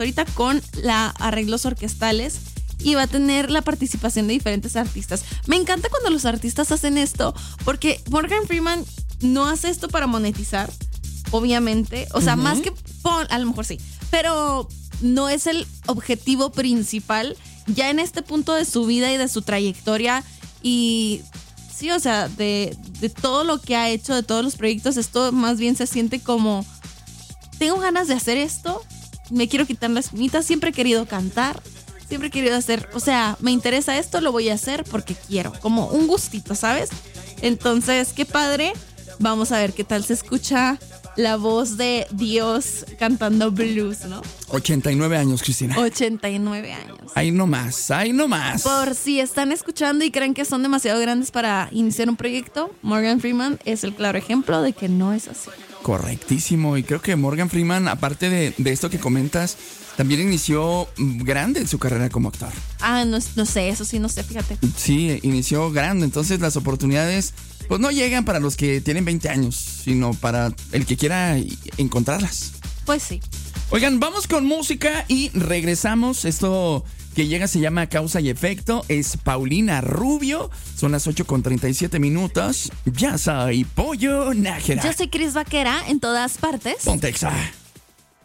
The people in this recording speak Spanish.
ahorita con arreglos orquestales y va a tener la participación de diferentes artistas. Me encanta cuando los artistas hacen esto porque Morgan Freeman no hace esto para monetizar, obviamente. O sea, más que a lo mejor sí, pero no es el objetivo principal ya en este punto de su vida y de su trayectoria. Y sí, o sea, de todo lo que ha hecho, de todos los proyectos, esto más bien se siente como, tengo ganas de hacer esto, me quiero quitar las espinitas, siempre he querido cantar, siempre he querido hacer, o sea, me interesa esto, lo voy a hacer porque quiero, como un gustito, ¿sabes? Entonces, qué padre. Vamos a ver qué tal se escucha la voz de Dios cantando blues, ¿no? 89 años, Cristina. 89 años. Ahí nomás, ahí nomás. Por si están escuchando y creen que son demasiado grandes para iniciar un proyecto, Morgan Freeman es el claro ejemplo de que no es así. Correctísimo. Y creo que Morgan Freeman, aparte de esto que comentas, también inició grande su carrera como actor. No sé, eso sí, no sé, fíjate. Sí, inició grande. Entonces las oportunidades pues no llegan para los que tienen 20 años, sino para el que quiera encontrarlas. Pues sí. Oigan, vamos con música y regresamos. Esto que llega se llama Causa y Efecto. Es Paulina Rubio. Son las 8:37. Ya soy Pollo Nájera. Yo soy Cris Vaquera en todas partes. Ponte Exa.